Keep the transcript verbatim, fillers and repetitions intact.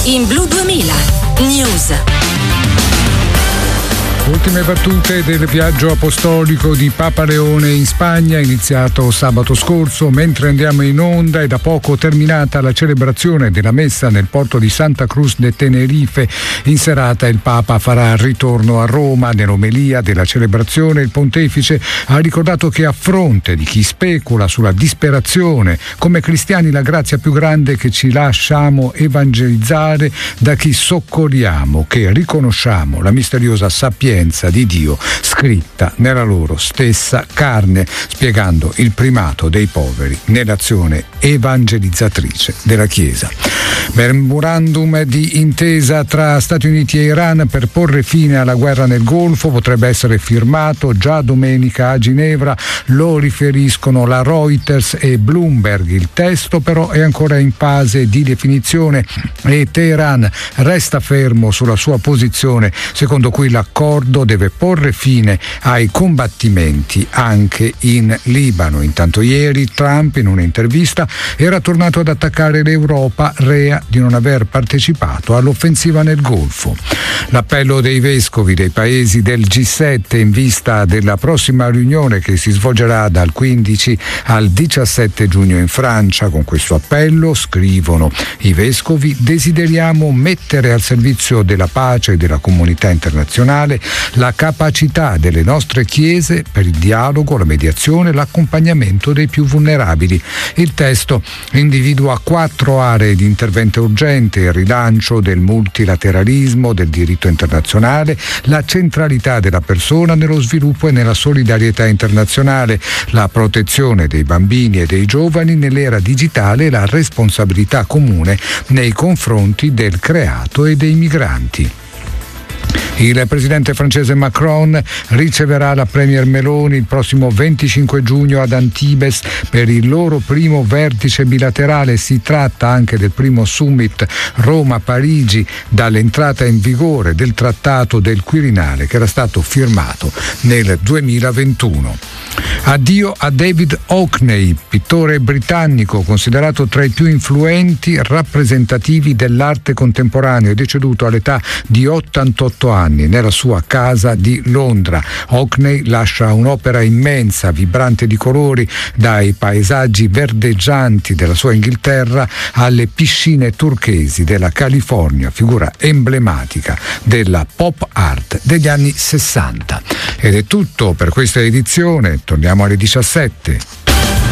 in Blu duemila News. Ultime battute del viaggio apostolico di Papa Leone in Spagna, iniziato sabato scorso. Mentre andiamo in onda è da poco terminata la celebrazione della messa nel porto di Santa Cruz de Tenerife. In serata il Papa farà ritorno a Roma. Nell'omelia della celebrazione il pontefice ha ricordato che a fronte di chi specula sulla disperazione, come cristiani la grazia più grande che ci lasciamo evangelizzare da chi soccorriamo, che riconosciamo la misteriosa sapienza di Dio scritta nella loro stessa carne, spiegando il primato dei poveri nell'azione evangelizzatrice della Chiesa. Memorandum di intesa tra Stati Uniti e Iran per porre fine alla guerra nel Golfo potrebbe essere firmato già domenica a Ginevra, lo riferiscono la Reuters e Bloomberg. Il testo però è ancora in fase di definizione e Teheran resta fermo sulla sua posizione, secondo cui l'accordo deve porre fine ai combattimenti anche in Libano. Intanto ieri Trump in un'intervista era tornato ad attaccare l'Europa, rea di non aver partecipato all'offensiva nel Golfo. L'appello dei vescovi dei paesi del G sette in vista della prossima riunione che si svolgerà dal quindici al diciassette giugno in Francia. Con questo appello, scrivono i vescovi, desideriamo mettere al servizio della pace e della comunità internazionale la capacità delle nostre chiese per il dialogo, la mediazione e l'accompagnamento dei più vulnerabili. Il testo individua quattro aree di intervento urgente: il rilancio del multilateralismo, del diritto internazionale, la centralità della persona nello sviluppo e nella solidarietà internazionale, la protezione dei bambini e dei giovani nell'era digitale e la responsabilità comune nei confronti del creato e dei migranti. Il presidente francese Macron riceverà la premier Meloni il prossimo venticinque giugno ad Antibes per il loro primo vertice bilaterale. Si tratta anche del primo summit Roma-Parigi dall'entrata in vigore del trattato del Quirinale che era stato firmato nel duemilaventuno. Addio a David Hockney, pittore britannico considerato tra i più influenti rappresentativi dell'arte contemporanea, è deceduto all'età di ottantotto anni nella sua casa di Londra. Hockney lascia un'opera immensa, vibrante di colori, dai paesaggi verdeggianti della sua Inghilterra alle piscine turchesi della California, figura emblematica della pop art degli anni sessanta. Ed è tutto per questa edizione, torniamo alle diciassette.